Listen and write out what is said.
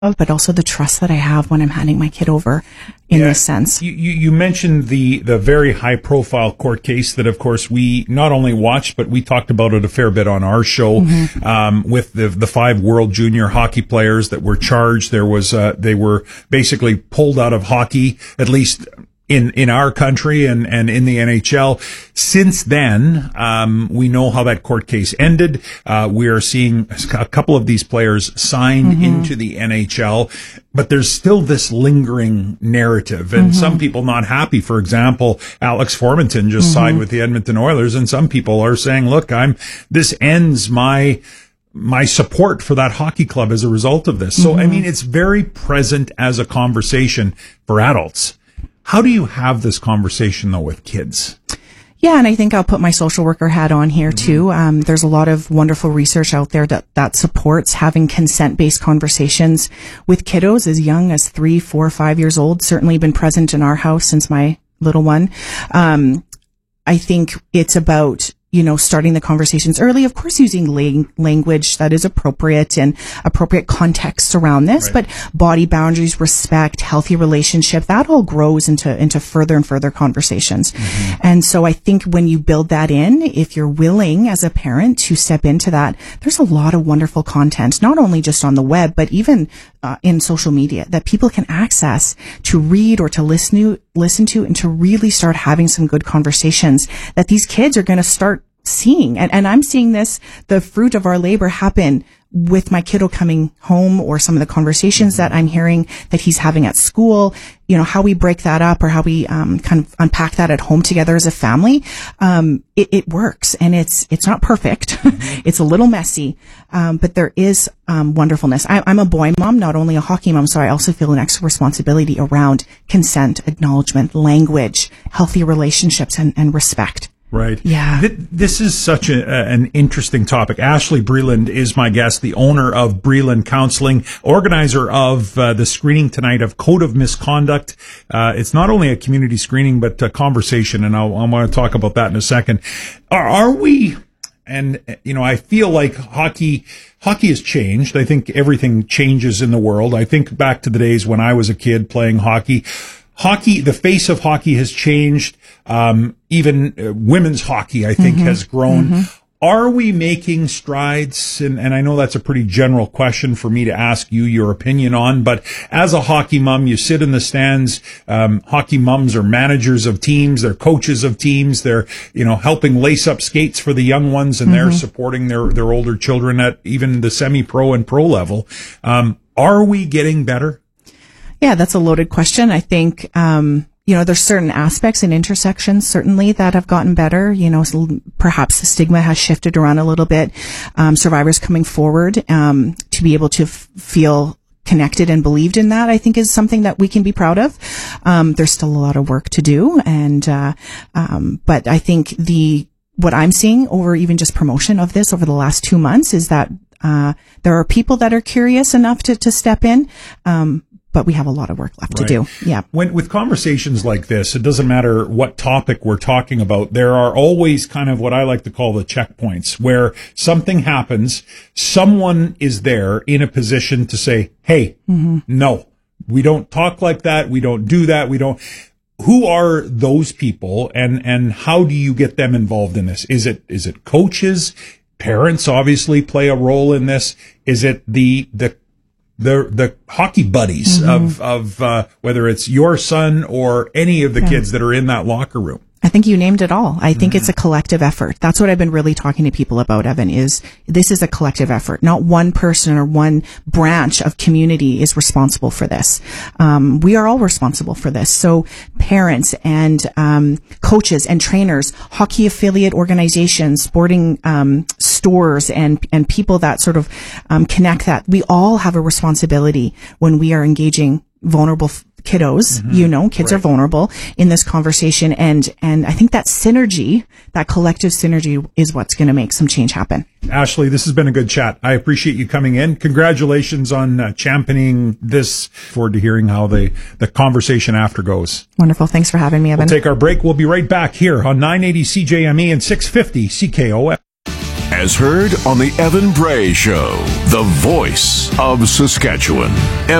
but also the trust that I have when I'm handing my kid over in this sense. You mentioned the very high profile court case that, of course, we not only watched, but we talked about it a fair bit on our show, with the 5 world junior hockey players that were charged. There was, they were basically pulled out of hockey, at least in our country and in the NHL. Since then, we know how that court case ended. We are seeing a couple of these players signed into the NHL, but there's still this lingering narrative, and some people not happy. For example, Alex Formenton just signed with the Edmonton Oilers, and some people are saying, look, this ends my support for that hockey club as a result of this. So, I mean, it's very present as a conversation for adults. How do you have this conversation, though, with kids? Yeah, and I think I'll put my social worker hat on here, too. There's a lot of wonderful research out there that supports having consent-based conversations with kiddos as young as 3, 4, 5 years old. Certainly been present in our house since my little one. I think it's about, starting the conversations early, of course, using language that is appropriate and appropriate context around this, right. But body boundaries, respect, healthy relationship, that all grows into further and further conversations. And so I think when you build that in, if you're willing as a parent to step into that, there's a lot of wonderful content, not only just on the web, but even in social media that people can access to read or to listen to and to really start having some good conversations that these kids are going to start seeing. And I'm seeing the fruit of our labor happen with my kiddo coming home, or some of the conversations that I'm hearing that he's having at school, how we break that up or how we kind of unpack that at home together as a family. It works, and it's not perfect. It's a little messy, but there is wonderfulness. I'm a boy mom, not only a hockey mom, so I also feel an extra responsibility around consent, acknowledgement, language, healthy relationships, and respect. Right. Yeah. This is such an interesting topic. Ashley Breland is my guest, the owner of Breland Counseling, organizer of the screening tonight of Code of Misconduct. It's not only a community screening, but a conversation, and I want to talk about that in a second. Are we... And, I feel like hockey has changed. I think everything changes in the world. I think back to the days when I was a kid playing hockey. The face of hockey has changed. Even women's hockey, I think, has grown. Are we making strides? And I know that's a pretty general question for me to ask you your opinion on, but as a hockey mom, you sit in the stands. Hockey moms are managers of teams. They're coaches of teams. They're, helping lace up skates for the young ones, and they're supporting their older children at even the semi-pro and pro level. Are we getting better? Yeah, that's a loaded question. I think, there's certain aspects and intersections certainly that have gotten better. Perhaps the stigma has shifted around a little bit. Survivors coming forward, to be able to feel connected and believed in that, I think, is something that we can be proud of. There's still a lot of work to do. But I think what I'm seeing over even just promotion of this over the last 2 months is that, there are people that are curious enough to step in. But we have a lot of work left to do. Yeah. With conversations like this, it doesn't matter what topic we're talking about. There are always kind of what I like to call the checkpoints, where something happens, someone is there in a position to say, hey, no, we don't talk like that. We don't do that. Who are those people, and how do you get them involved in this? Is it coaches? Parents obviously play a role in this. Is it the hockey buddies of whether it's your son or any of the kids that are in that locker room? I think you named it all. I think it's a collective effort. That's what I've been really talking to people about, Evan, this is a collective effort. Not one person or one branch of community is responsible for this. We are all responsible for this. So parents and coaches and trainers, hockey affiliate organizations, sporting stores, and people that sort of connect that. We all have a responsibility when we are engaging vulnerable kiddos, kids are vulnerable in this conversation. And I think that synergy, that collective synergy, is what's going to make some change happen. Ashley, this has been a good chat. I appreciate you coming in. Congratulations on championing this. Forward to hearing how the conversation after goes. Wonderful. Thanks for having me, Evan. We'll take our break. We'll be right back here on 980 CJME and 650 CKOF. As heard on the Evan Bray Show, the voice of Saskatchewan.